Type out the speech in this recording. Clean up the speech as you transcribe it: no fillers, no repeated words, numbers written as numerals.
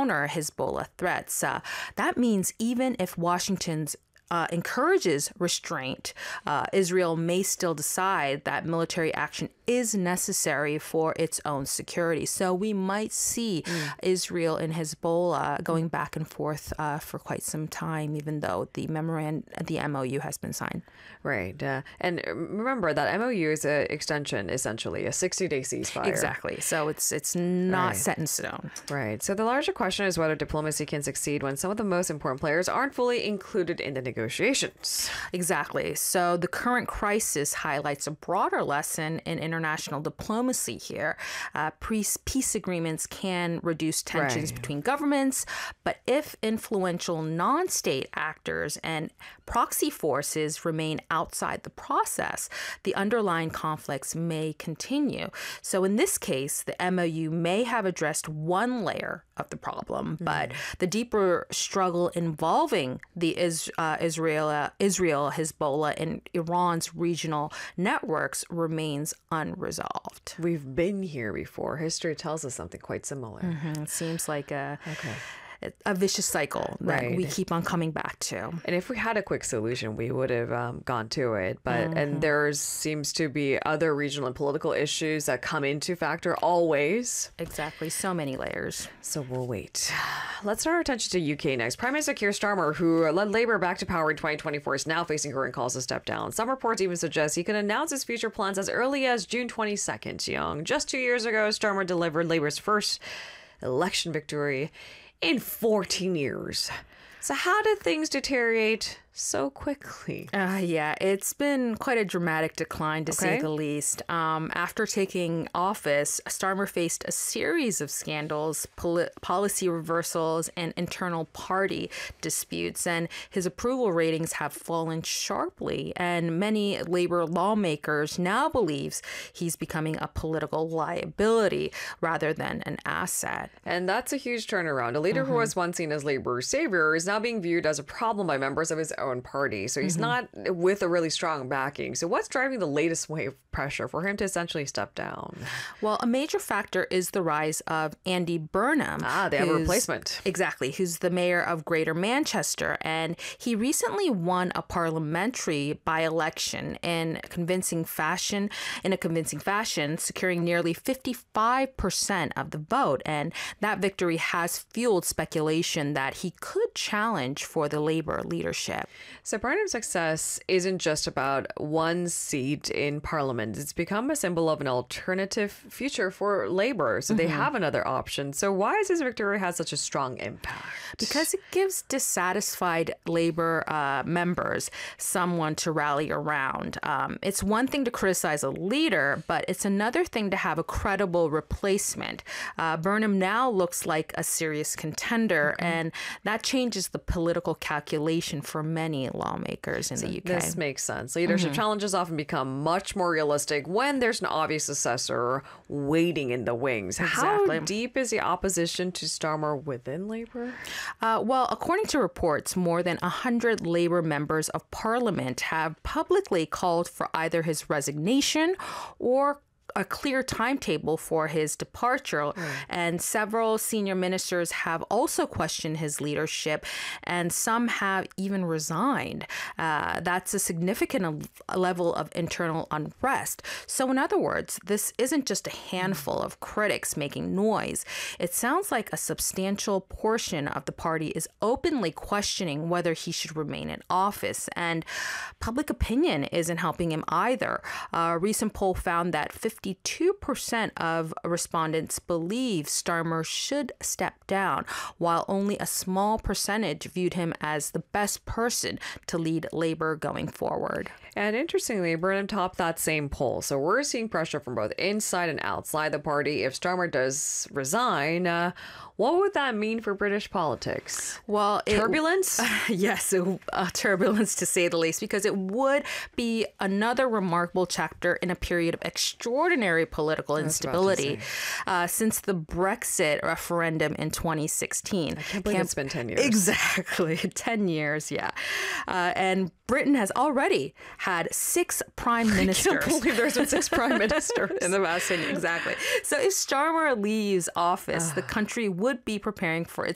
counter Hezbollah threats. That means even if Washington's encourages restraint, Israel may still decide that military action is necessary for its own security. So we might see Israel and Hezbollah going back and forth for quite some time, even though the MOU has been signed. Right. And remember that MOU is an extension, essentially, a 60-day ceasefire. Exactly. So it's not set in stone. Right. So the larger question is whether diplomacy can succeed when some of the most important players aren't fully included in the negotiations. Exactly. So the current crisis highlights a broader lesson in international diplomacy here. Peace agreements can reduce tensions between governments, but if influential non-state actors and proxy forces remain outside the process, the underlying conflicts may continue. So in this case, the MOU may have addressed one layer of the problem, but the deeper struggle involving the Israel, Hezbollah, and Iran's regional networks remains unresolved. We've been here before. History tells us something quite similar. It seems like a vicious cycle that we keep on coming back to. And if we had a quick solution, we would have gone to it. But and there seems to be other regional and political issues that come into factor always. Exactly. So many layers. So we'll wait. Let's turn our attention to UK next. Prime Minister Keir Starmer, who led Labour back to power in 2024, is now facing growing calls to step down. Some reports even suggest he could announce his future plans as early as June 22nd. Young. Just 2 years ago, Starmer delivered Labour's first election victory in 14 years. So how did things deteriorate so quickly? Yeah, it's been quite a dramatic decline, to say the least. After taking office, Starmer faced a series of scandals, policy reversals, and internal party disputes, and his approval ratings have fallen sharply. And many Labour lawmakers now believes he's becoming a political liability rather than an asset. And that's a huge turnaround. A leader who was once seen as Labour's savior is now being viewed as a problem by members of his own party. So he's not with a really strong backing. So what's driving the latest wave of pressure for him to essentially step down? Well, a major factor is the rise of Andy Burnham. They have a replacement. Exactly. Who's the mayor of Greater Manchester. And he recently won a parliamentary by-election in a convincing fashion, securing nearly 55% of the vote. And that victory has fueled speculation that he could challenge for the Labour leadership. So Burnham's success isn't just about one seat in Parliament. It's become a symbol of an alternative future for Labour. So they have another option. So why has his victory had such a strong impact? Because it gives dissatisfied Labour members someone to rally around. It's one thing to criticize a leader, but it's another thing to have a credible replacement. Burnham now looks like a serious contender, and that changes the political calculation for many lawmakers in the UK. This makes sense. Leadership challenges often become much more realistic when there's an obvious successor waiting in the wings. Exactly. How deep is the opposition to Starmer within Labour? Well, according to reports, more than 100 Labour members of Parliament have publicly called for either his resignation or a clear timetable for his departure. And several senior ministers have also questioned his leadership, and some have even resigned. That's a significant level of internal unrest. So in other words, this isn't just a handful of critics making noise. It sounds like a substantial portion of the party is openly questioning whether he should remain in office, and public opinion isn't helping him either. A recent poll found that 52% of respondents believe Starmer should step down, while only a small percentage viewed him as the best person to lead Labour going forward. And interestingly, Burnham topped that same poll. So we're seeing pressure from both inside and outside the party. If Starmer does resign, what would that mean for British politics? Well, turbulence? Yes, turbulence to say the least, because it would be another remarkable chapter in a period of extraordinary political instability since the Brexit referendum in 2016. I can't believe it's been 10 years. Exactly, 10 years, yeah. And Britain has already had 6 prime ministers. I can't believe there's been 6 prime ministers in the past 10 years. Exactly. So if Starmer leaves office, the country would be preparing for its